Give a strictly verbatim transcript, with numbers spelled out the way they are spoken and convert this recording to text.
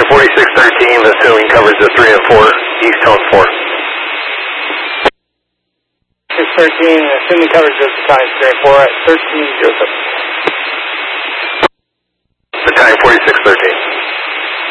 forty-six thirteen, assuming coverage of three and four, east tone four. six thirteen, assuming coverage of the time three and four at thirteen zero seven. The time forty-six thirteen.